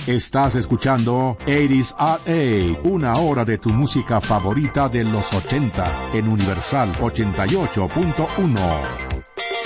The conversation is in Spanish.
Estás escuchando 80s at 8, una hora de tu música favorita de los 80 en Universal 88.1.